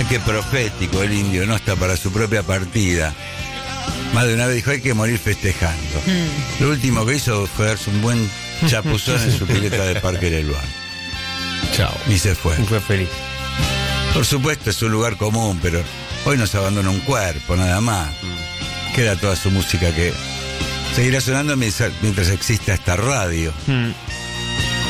qué profético el indio, no está para su propia partida. Más de una vez dijo, hay que morir festejando. Lo último que hizo fue darse un buen chapuzón en su pileta de Parque del Luan. Chao. Y se fue. Y fue feliz. Por supuesto es un lugar común, pero hoy nos abandona un cuerpo, nada más. Queda toda su música que seguirá sonando mientras exista esta radio.